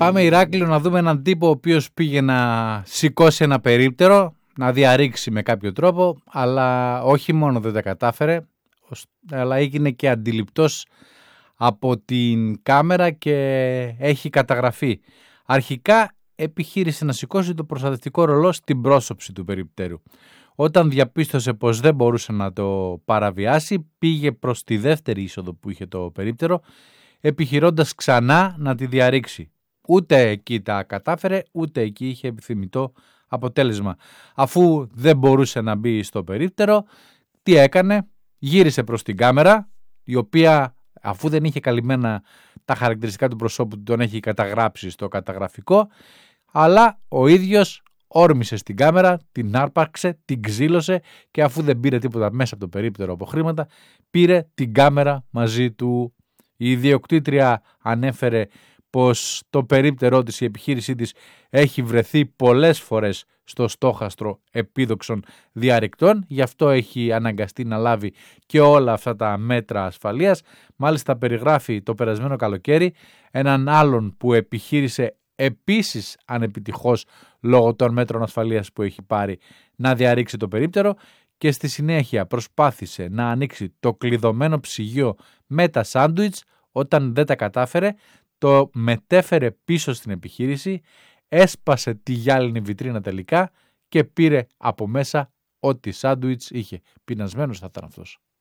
Πάμε Ηράκλειο να δούμε έναν τύπο ο οποίος πήγε να σηκώσει ένα περίπτερο, να διαρρήξει με κάποιο τρόπο, αλλά όχι μόνο δεν τα κατάφερε, αλλά έγινε και αντιληπτός από την κάμερα και έχει καταγραφεί. Αρχικά επιχείρησε να σηκώσει το προστατευτικό ρολό στην πρόσωψη του περιπτέρου. Όταν διαπίστωσε πως δεν μπορούσε να το παραβιάσει, πήγε προς τη δεύτερη είσοδο που είχε το περίπτερο, επιχειρώντας ξανά να τη διαρρήξει. Ούτε εκεί τα κατάφερε, ούτε εκεί είχε επιθυμητό αποτέλεσμα. Αφού δεν μπορούσε να μπει στο περίπτερο, τι έκανε? Γύρισε προς την κάμερα, η οποία αφού δεν είχε καλυμμένα τα χαρακτηριστικά του προσώπου, τον έχει καταγράψει στο καταγραφικό, αλλά ο ίδιος όρμησε στην κάμερα, την άρπαξε, την ξύλωσε και αφού δεν πήρε τίποτα μέσα από το περίπτερο από χρήματα, πήρε την κάμερα μαζί του. Η ιδιοκτήτρια ανέφερε πως το περίπτερό της, η επιχείρησή της, έχει βρεθεί πολλές φορές στο στόχαστρο επίδοξων διαρρηκτών, γι' αυτό έχει αναγκαστεί να λάβει και όλα αυτά τα μέτρα ασφαλείας. Μάλιστα περιγράφει το περασμένο καλοκαίρι έναν άλλον που επιχείρησε επίσης ανεπιτυχώς λόγω των μέτρων ασφαλείας που έχει πάρει να διαρρήξει το περίπτερο και στη συνέχεια προσπάθησε να ανοίξει το κλειδωμένο ψυγείο με τα σάντουιτς. Όταν δεν τα κατάφερε, το μετέφερε πίσω στην επιχείρηση, έσπασε τη γυάλινη βιτρίνα τελικά και πήρε από μέσα ό,τι σάντουιτς είχε. Πεινασμένος θα ήταν αυτός.